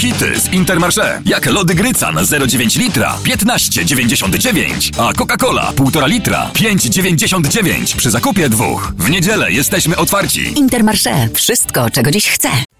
hity z Intermarché. Jak lody Grycan 0,9 litra 15,99, a Coca-Cola 1,5 litra 5,99 przy zakupie 2. W niedzielę jesteśmy otwarci. Intermarché. Wszystko, czego dziś chcę.